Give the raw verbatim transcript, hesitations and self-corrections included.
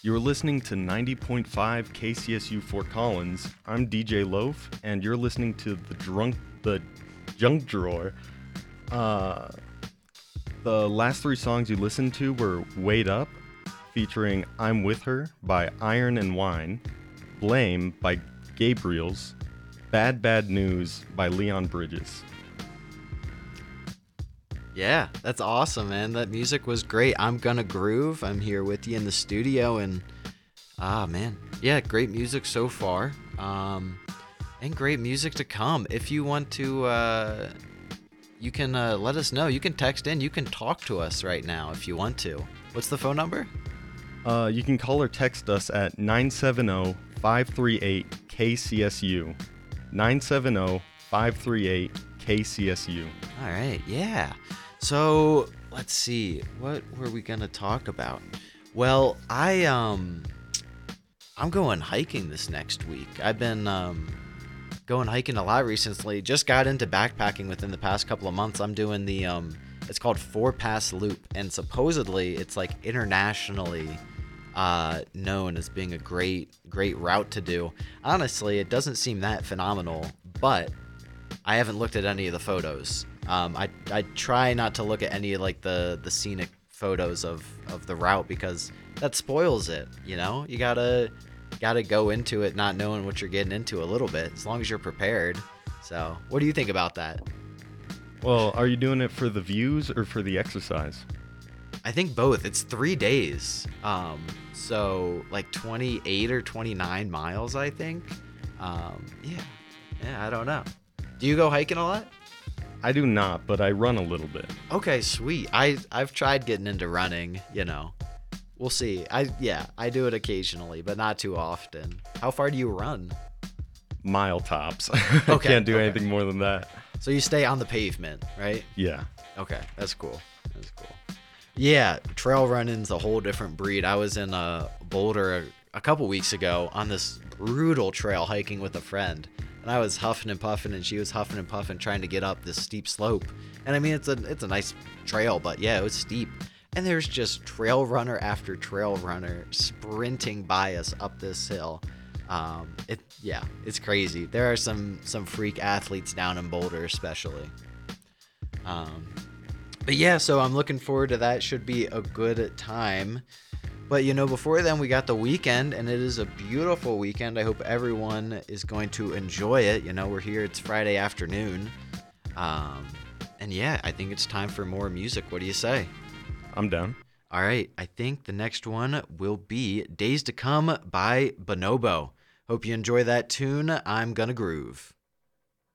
You're listening to ninety point five K C S U Fort Collins. I'm D J Loaf, and you're listening to the drunk, the junk drawer. Uh, the last three songs you listened to were "Wait Up," featuring "I'm With Her" by Iron and Wine, "Blame" by Gabriels, "Bad Bad News" by Leon Bridges. Yeah, that's awesome, man. That music was great. I'm Gonna Groove. I'm here with you in the studio, and ah, man, yeah, great music so far, um, and great music to come. If you want to, uh, you can uh, let us know. You can text in. You can talk to us right now if you want to. What's the phone number? Uh, you can call or text us at nine seven zero, five three eight, K C S U. nine seven zero, five three eight, K C S U. All right, yeah. So let's see, what were we gonna talk about? Well, I um, I'm going hiking this next week. I've been um, going hiking a lot recently. Just got into backpacking within the past couple of months. I'm doing the um, it's called Four Pass Loop, and supposedly it's like internationally uh, known as being a great, great route to do. Honestly, it doesn't seem that phenomenal, but I haven't looked at any of the photos. Um, I I try not to look at any of like the, the scenic photos of, of the route because that spoils it. You know, you gotta gotta go into it not knowing what you're getting into a little bit, as long as you're prepared. So, what do you think about that? Well, are you doing it for the views or for the exercise? I think both. It's three days. Um, so like twenty-eight or twenty-nine miles, I think. Um, yeah, yeah, I don't know. Do you go hiking a lot? I do not, but I run a little bit. Okay, sweet. I I've tried getting into running, you know. We'll see. I yeah, I do it occasionally, but not too often. How far do you run? Mile tops. Okay, I can't do okay. anything more than that. So you stay on the pavement, right? Yeah. Okay, that's cool. That's cool. Yeah, trail running's a whole different breed. I was in uh, Boulder a, a couple weeks ago on this brutal trail hiking with a friend. And I was huffing and puffing, and she was huffing and puffing, trying to get up this steep slope. And I mean, it's a it's a nice trail, but yeah, it was steep. And there's just trail runner after trail runner sprinting by us up this hill. Um, it yeah, it's crazy. There are some some freak athletes down in Boulder, especially. Um, but yeah, so I'm looking forward to that. Should be a good time. But, you know, before then, we got the weekend, and it is a beautiful weekend. I hope everyone is going to enjoy it. You know, we're here. It's Friday afternoon. Um, and, yeah, I think it's time for more music. What do you say? I'm down. All right. I think the next one will be Days to Come by Bonobo. Hope you enjoy that tune. I'm Gonna Groove.